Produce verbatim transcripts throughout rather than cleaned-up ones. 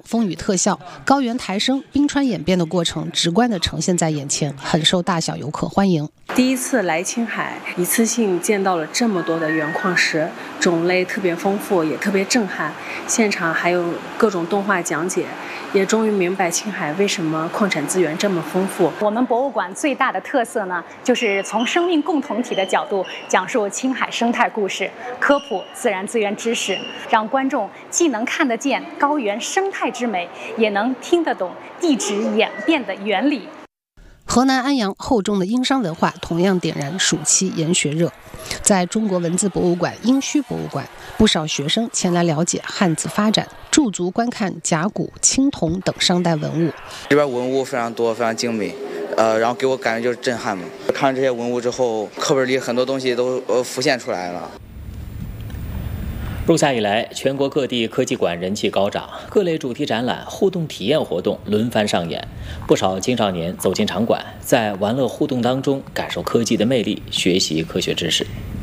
风雨特效，高原抬升、冰川演变的过程直观地呈现在眼前，很受大小游客欢迎。 第一次来青海，一次性见到了这么多的原矿石，种类特别丰富，也特别震撼。现场还有各种动画讲解，也终于明白青海为什么矿产资源这么丰富。 我们博物馆最大的特色呢，就是从生命共同体的角度讲述青海生态故事，科普自然资源知识，让观众既能看得见高原生态之美，也能听得懂地质演变的原理。 河南安阳厚重的殷商文化同样点燃暑期研学热。在中国文字博物馆殷墟博物馆，不少学生前来了解汉字发展，驻足观看甲骨、青铜等商代文物。 这边文物非常多，非常精美，呃，然后给我感觉就是震撼嘛。看这些文物之后，课本里很多东西都呃浮现出来了。 入夏以来，全国各地科技馆人气高涨，各类主题展览、互动体验活动轮番上演。不少青少年走进场馆，在玩乐互动当中感受科技的魅力，学习科学知识。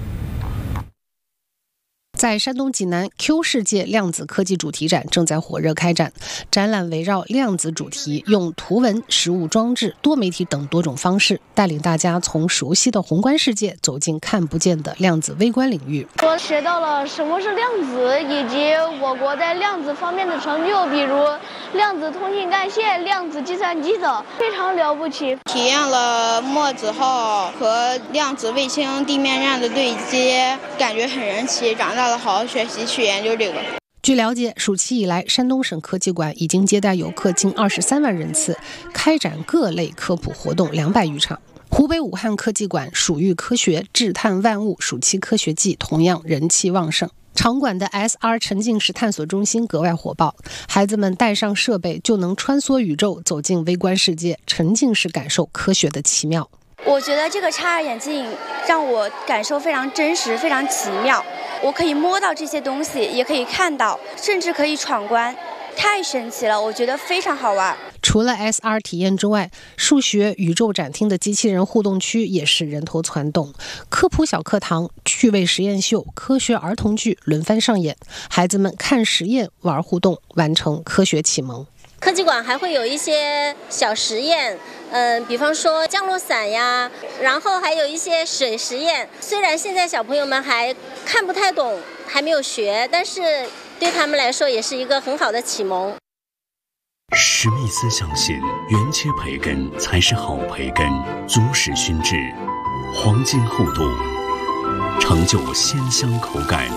在山东济南 Q 世界量子科技主题展正在火热开展，展览围绕量子主题，用图文、实物装置、多媒体等多种方式，带领大家从熟悉的宏观世界走进看不见的量子微观领域。 我学到了什么是量子，以及我国在量子方面的成就，比如量子通信干线、量子计算机等，非常了不起。 体验了墨子号和量子卫星地面站的对接，感觉很神奇，长大了好好学习去研究这个。 据了解，暑期以来，山东省科技馆已经接待游客近二十三万人次，开展各类科普活动两百余场。湖北武汉科技馆属域科学智探万物暑期科学季同样人气旺盛。场馆的 S R 沉浸式探索中心格外火爆，孩子们带上设备就能穿梭宇宙，走进微观世界，沉浸式感受科学的奇妙。 我觉得这个 X R 眼镜让我感受非常真实，非常奇妙。我可以摸到这些东西，也可以看到，甚至可以闯关，太神奇了，我觉得非常好玩。 除了 S R 体验之外，数学宇宙展厅的机器人互动区也是人头攒动，科普小课堂、趣味实验秀、科学儿童剧轮番上演，孩子们看实验、玩互动，完成科学启蒙。 科技馆还会有一些小实验，嗯、呃，比方说降落伞呀，然后还有一些水实验。虽然现在小朋友们还看不太懂，还没有学，但是对他们来说也是一个很好的启蒙。 史密斯相信，原切培根才是好培根，足史熏制，黄金厚度，成就鲜香口感。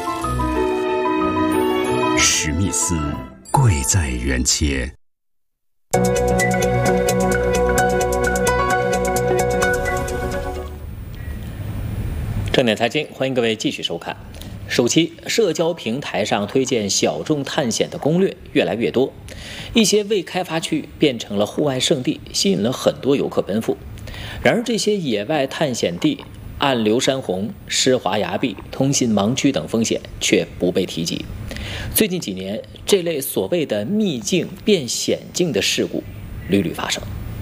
史密斯，贵在原切。 正点财经，欢迎各位继续收看。暑期社交平台上推荐小众探险的攻略越来越多，一些未开发区变成了户外胜地，吸引了很多游客奔赴。然而，这些野外探险地暗流山洪、湿滑崖壁、通信盲区等风险却不被提及。最近几年，这类所谓的秘境变险境的事故屡屡发生。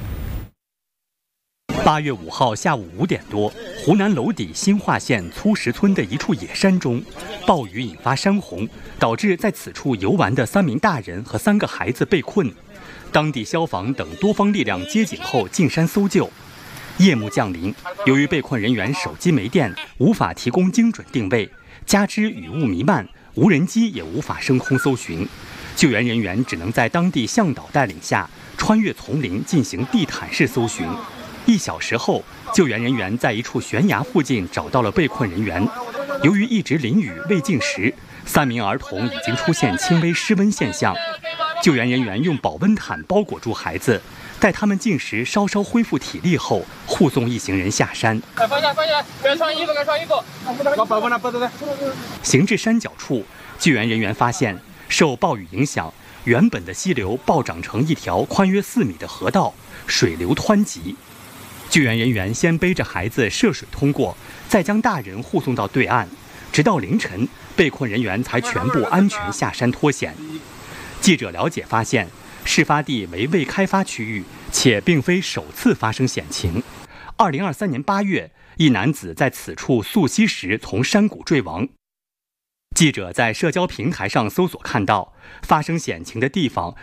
八月五号下午五点多，湖南娄底新化县粗石村的一处野山中，暴雨引发山洪，导致在此处游玩的三名大人和三个孩子被困。当地消防等多方力量接警后进山搜救。夜幕降临，由于被困人员手机没电，无法提供精准定位，加之雨雾弥漫，无人机也无法升空搜寻，救援人员只能在当地向导带领下，穿越丛林进行地毯式搜寻。一小时后，救援人员在一处悬崖附近找到了被困人员。由于一直淋雨未进食，三名儿童已经出现轻微失温现象。救援人员用保温毯包裹住孩子，待他们进食稍稍恢复体力后，护送一行人下山。 放下，放下，别穿衣服，别穿衣服。把保温毯包着。 行至山脚处，救援人员发现，受暴雨影响，原本的溪流暴涨成一条宽约四米的河道，水流湍急。救援人员先背着孩子涉水通过，再将大人护送到对岸，直到凌晨，被困人员才全部安全下山脱险。记者了解发现，事发地为未开发区域，且并非首次发生险情。二零二三年八月，一男子在此处溯溪时从山谷坠亡。记者在社交平台上搜索看到，发生险情的地方